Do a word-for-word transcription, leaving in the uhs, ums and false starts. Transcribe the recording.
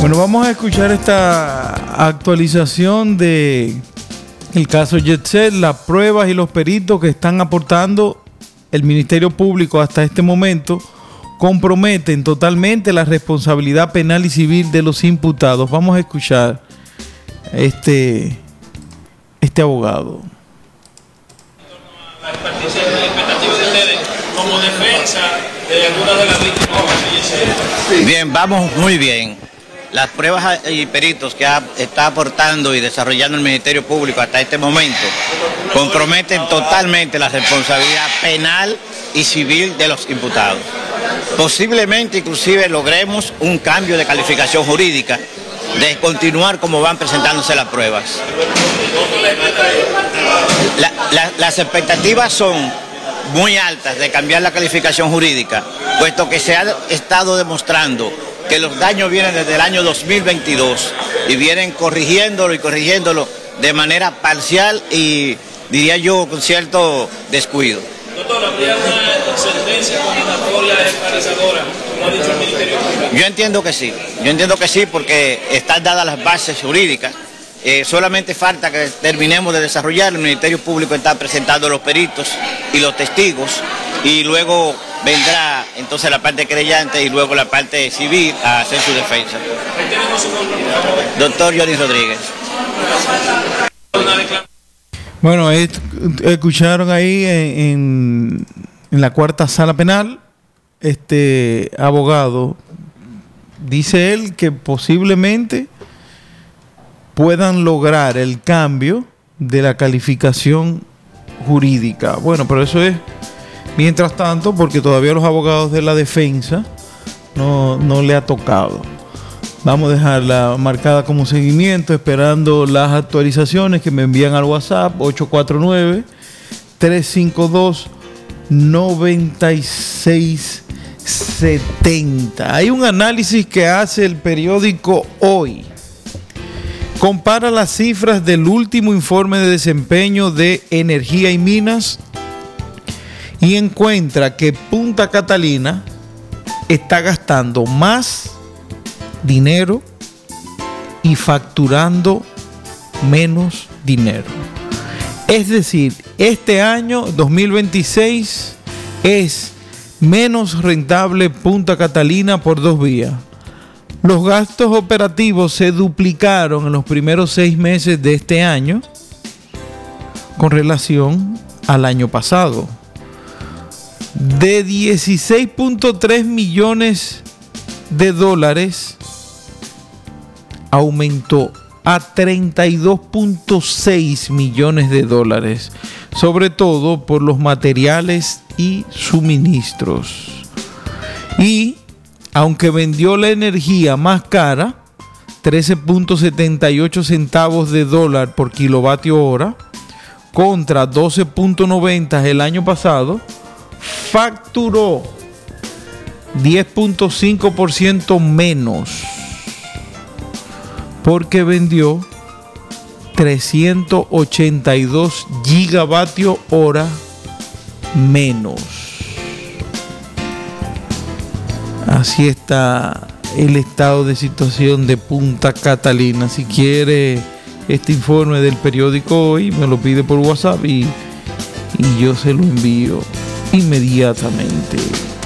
Bueno, vamos a escuchar esta actualización de el caso Jet Set, las pruebas y los peritos que están aportando el Ministerio Público hasta este momento comprometen totalmente la responsabilidad penal y civil de los imputados. Vamos a escuchar este, este abogado. La experticia y la expectativa de ustedes como defensa de algunas de las víctimas. Bien, vamos muy bien. Las pruebas y peritos que ha, está aportando y desarrollando el Ministerio Público hasta este momento comprometen totalmente la responsabilidad penal y civil de los imputados. Posiblemente inclusive logremos un cambio de calificación jurídica de continuar como van presentándose las pruebas. La, la, las expectativas son muy altas de cambiar la calificación jurídica, puesto que se ha estado demostrando que los daños vienen desde el año dos mil veintidós y vienen corrigiéndolo y corrigiéndolo de manera parcial y, diría yo, con cierto descuido. Doctor, ¿habría una sentencia condenatoria esclarecedora, como ha dicho el Ministerio Público? Yo entiendo que sí, yo entiendo que sí porque están dadas las bases jurídicas. Eh, solamente falta que terminemos de desarrollar. El Ministerio Público está presentando los peritos y los testigos y luego vendrá entonces la parte creyente y luego la parte civil a hacer su defensa. Doctor Johnny Rodríguez. Bueno, escucharon ahí en, en, en la cuarta sala penal, este abogado, dice él que posiblemente puedan lograr el cambio de la calificación jurídica. Bueno, pero eso es mientras tanto, porque todavía los abogados de la defensa no, no le ha tocado. Vamos a dejarla marcada como seguimiento, esperando las actualizaciones que me envían al WhatsApp ocho cuatro nueve, tres cinco dos, nueve seis siete cero. Hay un análisis que hace el periódico Hoy. Compara las cifras del último informe de desempeño de Energía y Minas y encuentra que Punta Catalina está gastando más dinero y facturando menos dinero. Es decir, este año dos mil veintiséis es menos rentable Punta Catalina por dos vías. Los gastos operativos se duplicaron en los primeros seis meses de este año con relación al año pasado. De dieciséis punto tres millones de dólares aumentó a treinta y dos punto seis millones de dólares, sobre todo por los materiales y suministros. Y aunque vendió la energía más cara, trece punto setenta y ocho centavos de dólar por kilovatio hora, contra doce punto noventa el año pasado, facturó diez punto cinco por ciento menos, porque vendió trescientos ochenta y dos gigavatios hora menos. Así está el estado de situación de Punta Catalina. Si quiere este informe del periódico Hoy, me lo pide por WhatsApp y, y yo se lo envío inmediatamente.